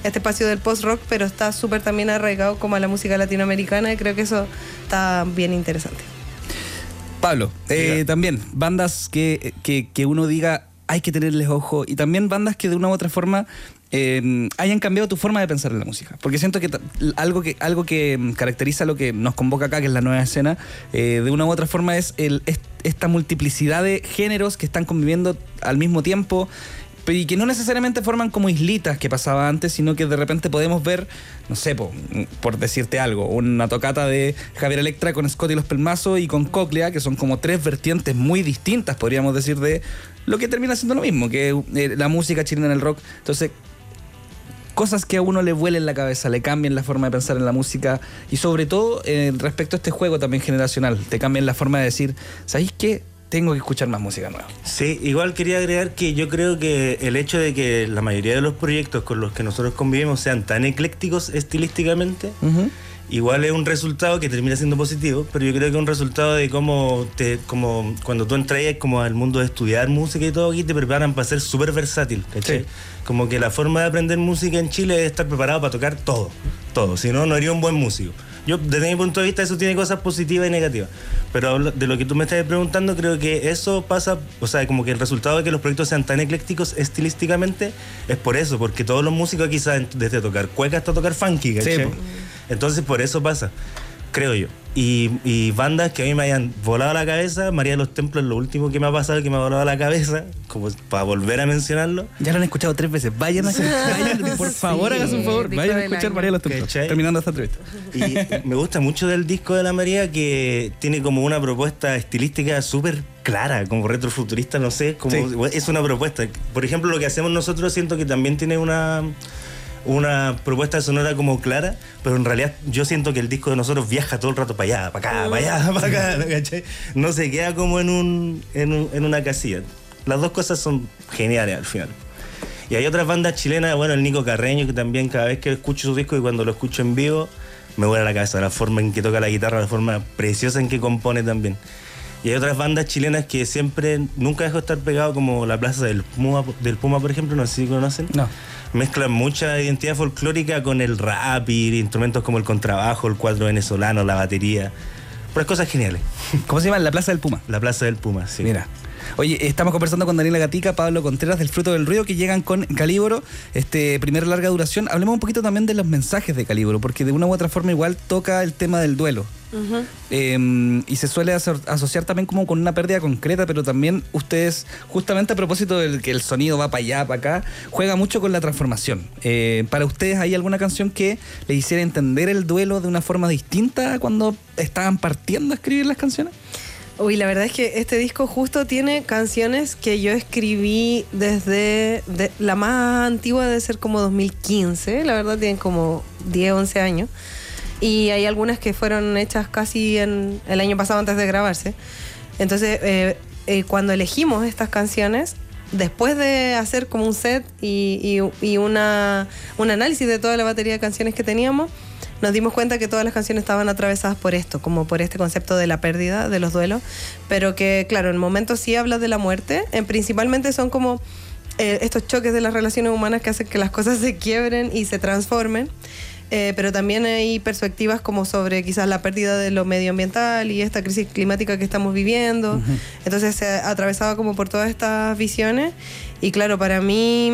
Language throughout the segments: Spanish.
este espacio del post-rock, pero está súper también arraigado como a la música latinoamericana, y creo que eso está bien interesante. Pablo, también bandas que uno diga hay que tenerles ojo, y también bandas que de una u otra forma hayan cambiado tu forma de pensar en la música, porque siento que algo que caracteriza lo que nos convoca acá, que es la nueva escena, de una u otra forma es esta multiplicidad de géneros que están conviviendo al mismo tiempo, y que no necesariamente forman como islitas que pasaba antes, sino que de repente podemos ver, no sé, por decirte algo, una tocata de Javier Electra con Scott y los Pelmazos y con Cóclea, que son como tres vertientes muy distintas, podríamos decir, de lo que termina siendo lo mismo, que la música chilena en el rock. Entonces, cosas que a uno le vuelen la cabeza, le cambian la forma de pensar en la música, y sobre todo respecto a este juego también generacional, te cambian la forma de decir, ¿sabéis qué? Tengo que escuchar más música nueva. Sí, igual quería agregar que yo creo que el hecho de que la mayoría de los proyectos con los que nosotros convivimos sean tan eclécticos estilísticamente, igual es un resultado que termina siendo positivo, pero yo creo que es un resultado de como cuando tú entras como al mundo de estudiar música y todo, aquí te preparan para ser súper versátil, ¿cachai? Sí. Como que la forma de aprender música en Chile es estar preparado para tocar todo, si no, no haría un buen músico. Yo, desde mi punto de vista, eso tiene cosas positivas y negativas. Pero de lo que tú me estás preguntando, creo que eso pasa, o sea, como que el resultado de que los proyectos sean tan eclécticos estilísticamente es por eso, porque todos los músicos aquí saben desde tocar cueca hasta tocar funky, ¿cachai? Sí. Entonces, por eso pasa, creo yo. Y bandas que a mí me hayan volado la cabeza, María de los Templos es lo último que me ha pasado, que me ha volado la cabeza, como para volver a mencionarlo. Ya lo han escuchado 3 veces, vayan, por favor, hagan un favor, vayan a escuchar María de los Templos, terminando esta entrevista. Y me gusta mucho del disco de la María, que tiene como una propuesta estilística súper clara, como retrofuturista, no sé, como es una propuesta. Por ejemplo, lo que hacemos nosotros, siento que también tiene una propuesta sonora como clara, pero en realidad yo siento que el disco de nosotros viaja todo el rato para allá, para acá, ¿cachai? No se queda como en una casilla. Las dos cosas son geniales al final. Y hay otras bandas chilenas, bueno, el Nico Carreño, que también cada vez que escucho su disco y cuando lo escucho en vivo, me vuela la cabeza, la forma en que toca la guitarra, la forma preciosa en que compone también. Y hay otras bandas chilenas que nunca dejo de estar pegado, como la Plaza del Puma, por ejemplo, no sé si conocen. No. Mezclan mucha identidad folclórica con el rap y instrumentos como el contrabajo, el cuatro venezolano, la batería. Pues cosas geniales. ¿Cómo se llama? La Plaza del Puma. La Plaza del Puma, sí. Mira. Oye, estamos conversando con Daniela Gatica, Pablo Contreras del Fruto del Ruido, que llegan con Calíboro, primer larga duración. Hablemos un poquito también de los mensajes de Calíboro, porque de una u otra forma igual toca el tema del duelo. Y se suele asociar también como con una pérdida concreta, pero también ustedes, justamente a propósito de que el sonido va para allá, para acá, juega mucho con la transformación. ¿Para ustedes hay alguna canción que les hiciera entender el duelo de una forma distinta a cuando estaban partiendo a escribir las canciones? Uy, la verdad es que este disco justo tiene canciones que yo escribí desde la más antigua, debe ser como 2015, la verdad tienen como 10, 11 años. Y hay algunas que fueron hechas casi en el año pasado antes de grabarse. Entonces, cuando elegimos estas canciones, después de hacer como un set y un análisis de toda la batería de canciones que teníamos, nos dimos cuenta que todas las canciones estaban atravesadas por esto, como por este concepto de la pérdida, de los duelos, pero que, claro, en momentos sí hablas de la muerte, principalmente son como estos choques de las relaciones humanas que hacen que las cosas se quiebren y se transformen. Pero también hay perspectivas como sobre quizás la pérdida de lo medioambiental y esta crisis climática que estamos viviendo. Entonces se atravesaba como por todas estas visiones. Y claro, para mí,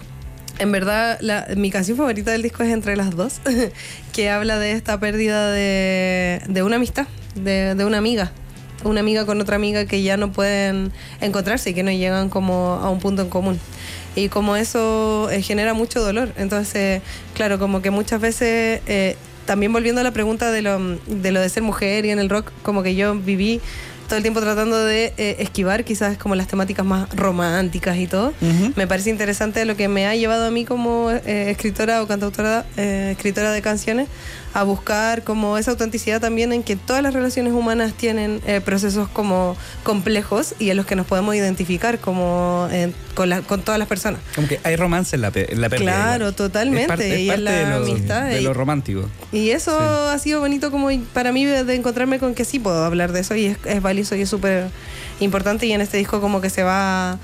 en verdad, mi canción favorita del disco es Entre las Dos, que habla de esta pérdida de una amistad, de una amiga. Una amiga con otra amiga que ya no pueden encontrarse y que no llegan como a un punto en común. Y como eso genera mucho dolor. Entonces, claro, como que muchas veces, también volviendo a la pregunta de lo de ser mujer y en el rock, como que yo viví todo el tiempo tratando de esquivar quizás como las temáticas más románticas y todo. Me parece interesante lo que me ha llevado a mí como escritora o cantautora, escritora de canciones, a buscar como esa autenticidad también en que todas las relaciones humanas tienen procesos como complejos y en los que nos podemos identificar como con todas las personas. Como que hay romance en la pérdida. Claro, igual. Totalmente. Es parte y en la amistad. De lo romántico. Y eso ha sido bonito como para mí de encontrarme con que sí puedo hablar de eso y es valioso y es súper importante, y en este disco como que se va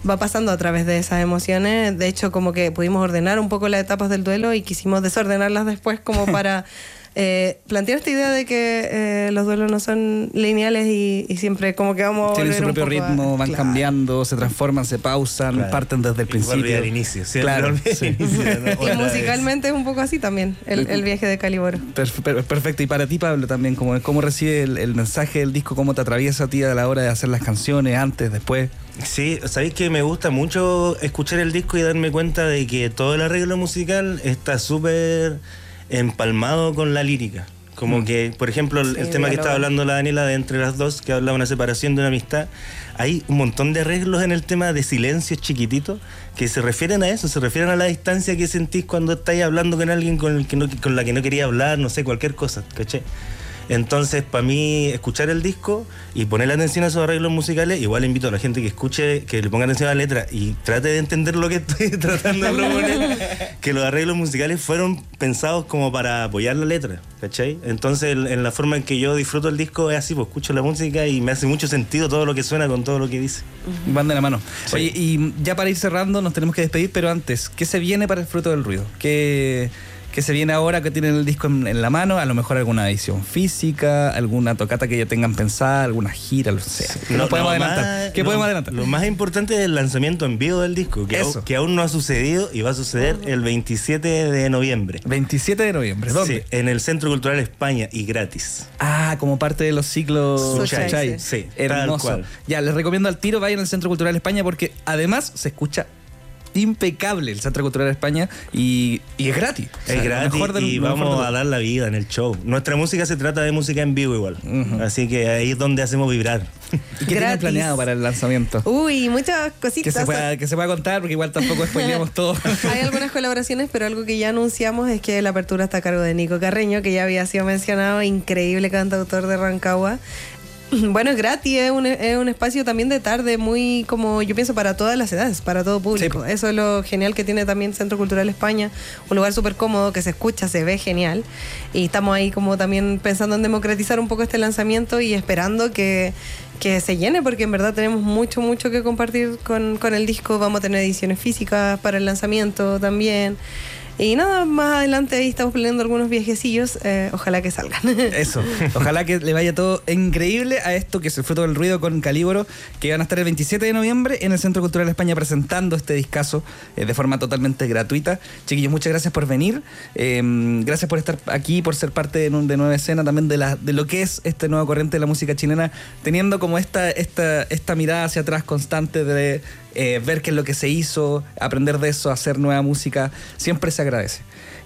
va pasando a través de esas emociones. De hecho, como que pudimos ordenar un poco las etapas del duelo y quisimos desordenarlas después como para plantear esta idea de que los duelos no son lineales y siempre como que vamos a tienen su volver propio un poco ritmo, van claro. cambiando, se transforman, se pausan, Claro. parten desde el principio. Al inicio, ¿sí? Claro, sí. Y musicalmente es un poco así también, el viaje de Calíboro. Perfecto. Y para ti, Pablo, también, ¿cómo recibe el mensaje del disco? ¿Cómo te atraviesa a ti a la hora de hacer las canciones, antes, después? Sí, sabéis que me gusta mucho escuchar el disco y darme cuenta de que todo el arreglo musical está súper empalmado con la lírica. Como que, por ejemplo, el tema que estaba hablando la Daniela de Entre las Dos, que habla de una separación, de una amistad, hay un montón de arreglos en el tema de silencios chiquititos que se refieren a eso, se refieren a la distancia que sentís cuando estáis hablando con alguien con la que no quería hablar, no sé, cualquier cosa, ¿cachai? Entonces, para mí, escuchar el disco y poner atención a esos arreglos musicales, igual invito a la gente que escuche, que le ponga atención a la letra y trate de entender lo que estoy tratando de proponer, que los arreglos musicales fueron pensados como para apoyar la letra, ¿cachai? Entonces, en la forma en que yo disfruto el disco es así, pues escucho la música y me hace mucho sentido todo lo que suena con todo lo que dice. Van de la mano. Sí. Oye, y ya para ir cerrando, nos tenemos que despedir, pero antes, ¿qué se viene para el Fruto del Ruido? ¿Qué se viene ahora que tienen el disco en la mano? A lo mejor alguna edición física, alguna tocata que ya tengan pensada, alguna gira, lo sea. ¿Qué podemos adelantar? ¿Qué podemos adelantar? Lo más importante es el lanzamiento en vivo del disco, que aún no ha sucedido y va a suceder el 27 de noviembre. 27 de noviembre, ¿dónde? Sí, en el Centro Cultural España y gratis. Ah, como parte de los ciclos Suchay, Suchay. sí, Hermoso. tal cual. Ya, les recomiendo al tiro, vayan al Centro Cultural España porque además se escucha impecable el Centro Cultural España y es gratis. O sea, Es gratis y lo mejor vamos de a todo. dar la vida en el show. Nuestra música se trata de música en vivo igual. Así que ahí es donde hacemos vibrar. ¿Y qué tienen Gratis. planeado para el lanzamiento? Uy, muchas Que cositas. se pueda contar porque igual tampoco spoileamos todo. Hay algunas colaboraciones, pero algo que ya anunciamos es que la apertura está a cargo de Nico Carreño, que ya había sido mencionado, increíble cantautor de Rancagua. Bueno, es gratis, es un espacio también de tarde muy como yo pienso para todas las edades, para todo público. Sí. Eso es lo genial que tiene también Centro Cultural España, un lugar súper cómodo que se escucha, se ve genial. Y estamos ahí como también pensando en democratizar un poco este lanzamiento y esperando que se llene, porque en verdad tenemos mucho que compartir con el disco. Vamos a tener ediciones físicas para el lanzamiento también. Y nada, más adelante ahí estamos planeando algunos viajecillos, ojalá que salgan. Eso, ojalá que le vaya todo increíble a esto que es el Fruto del Ruido con Calíboro, que van a estar el 27 de noviembre en el Centro Cultural España presentando este discazo de forma totalmente gratuita. Chiquillos, muchas gracias por venir, gracias por estar aquí, por ser parte de Nueva Escena, también de lo que es este nuevo corriente de la música chilena, teniendo como esta mirada hacia atrás constante de ver qué es lo que se hizo, aprender de eso, hacer nueva música, siempre se agradece.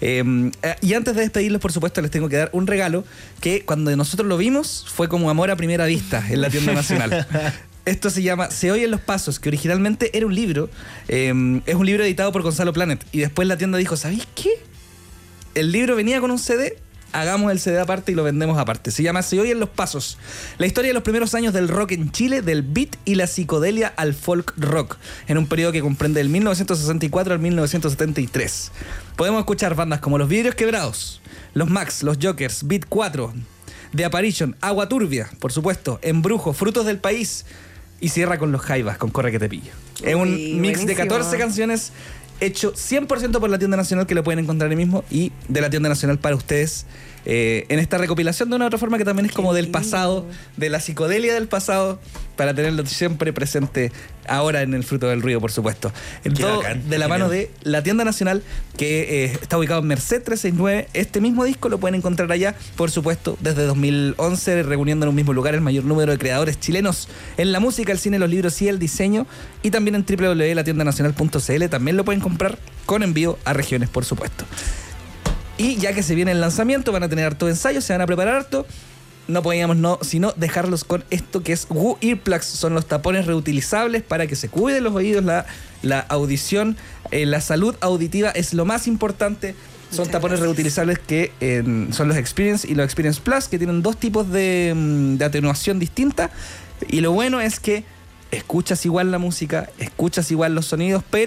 Y antes de despedirlos, por supuesto, les tengo que dar un regalo que cuando nosotros lo vimos fue como amor a primera vista en la tienda nacional. Esto se llama Se oyen los pasos, que originalmente era un libro, es un libro editado por Gonzalo Planet, y después la tienda dijo, ¿sabéis qué? El libro venía con un CD, hagamos el CD aparte y lo vendemos aparte. Se llama Se oyen los pasos. La historia de los primeros años del rock en Chile, del beat y la psicodelia al folk rock, en un periodo que comprende del 1964 al 1973. Podemos escuchar bandas como Los Vidrios Quebrados, Los Max, Los Jokers, Beat 4, The Apparition, Agua Turbia, por supuesto, Embrujo, Frutos del País y cierra con Los Jaivas, con Corre que te pillo. Es un mix de 14 canciones hecho 100% por la tienda nacional, que lo pueden encontrar ahí mismo, y de la tienda nacional para ustedes en esta recopilación de una otra forma que también es como del pasado, de la psicodelia del pasado, para tenerlo siempre presente ahora en el Fruto del Ruido, por supuesto. Todo bacán, de la mano de la tienda nacional, que está ubicado en Merced 369. Este mismo disco lo pueden encontrar allá, por supuesto, desde 2011, reuniendo en un mismo lugar el mayor número de creadores chilenos en la música, el cine, los libros y el diseño, y también en www.latiendanacional.cl. También lo pueden comprar con envío a regiones, por supuesto. Y ya que se viene el lanzamiento, van a tener harto ensayo, se van a preparar harto. No podíamos sino dejarlos con esto que es Woo Earplugs. Son los tapones reutilizables para que se cuiden los oídos, la audición, la salud auditiva es lo más importante. Son tapones reutilizables que son los Experience y los Experience Plus, que tienen dos tipos de atenuación distinta. Y lo bueno es que escuchas igual la música, escuchas igual los sonidos, pero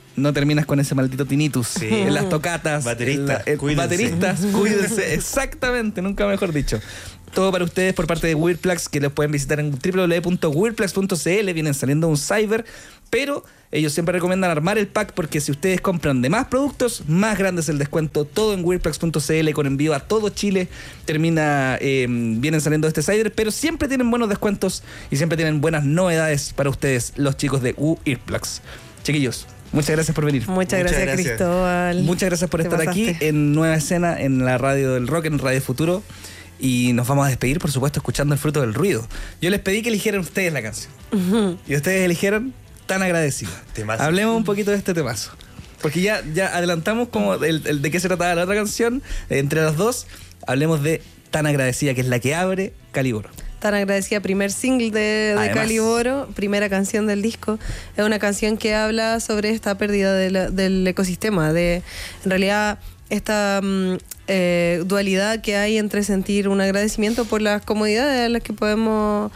no terminas con ese maldito tinnitus. Sí. En las tocatas. Bateristas, cuídense. Bateristas, cuídense. Exactamente, nunca mejor dicho. Todo para ustedes por parte de Weirdplugs, que los pueden visitar en www.weirdplugs.cl. Vienen saliendo un cyber, pero ellos siempre recomiendan armar el pack, porque si ustedes compran de más productos, más grande es el descuento. Todo en weirdplugs.cl, con envío a todo Chile. Vienen saliendo este cyber, pero siempre tienen buenos descuentos y siempre tienen buenas novedades para ustedes, los chicos de Weirdplugs. Chiquillos, muchas gracias por venir. Muchas gracias, Cristóbal. Muchas gracias por estar aquí en Nueva Escena, en la radio del rock, en Radio Futuro. Y nos vamos a despedir, por supuesto, escuchando El Fruto del Ruido. Yo les pedí que eligieran ustedes la canción. Y ustedes eligieron Tan Agradecida. Temazo. Hablemos un poquito de este temazo. Porque ya adelantamos como el de qué se trataba la otra canción. Entre las dos, hablemos de Tan Agradecida, que es la que abre Caliboro. Tan Agradecida, primer single de Caliboro, primera canción del disco. Es una canción que habla sobre esta pérdida del ecosistema, en realidad esta dualidad que hay entre sentir un agradecimiento por las comodidades a las que podemos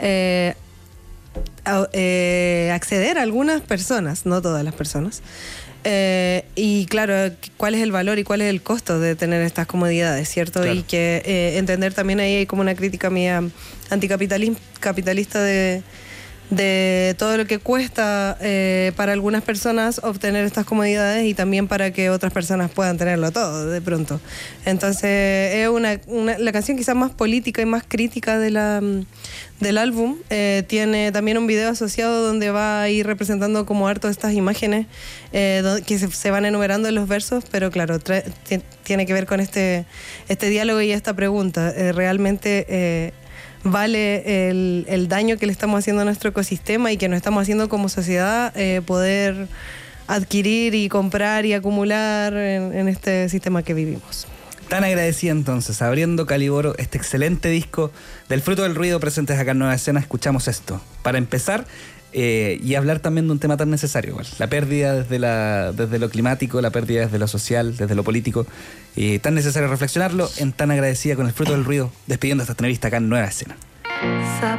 acceder a algunas personas, no todas las personas. Y claro, cuál es el valor y cuál es el costo de tener estas comodidades, ¿cierto? Claro. Y que entender también ahí hay como una crítica mía anticapitalista de todo lo que cuesta para algunas personas obtener estas comodidades y también para que otras personas puedan tenerlo todo de pronto. Entonces es la canción quizás más política y más crítica del álbum. Tiene también un video asociado donde va a ir representando como harto estas imágenes que se van enumerando en los versos, pero claro, tiene que ver con este diálogo y esta pregunta. ¿Realmente vale el daño que le estamos haciendo a nuestro ecosistema y que nos estamos haciendo como sociedad poder adquirir y comprar y acumular en este sistema que vivimos? Tan Agradecida, entonces, abriendo Caliboro, este excelente disco del Fruto del Ruido, presentes acá en Nueva Escena. Escuchamos esto para empezar y hablar también de un tema tan necesario igual. La pérdida desde lo climático, la pérdida desde lo social, desde lo político. Tan necesario reflexionarlo en Tan Agradecida con el Fruto del Ruido, despidiendo esta entrevista acá en Nueva Escena.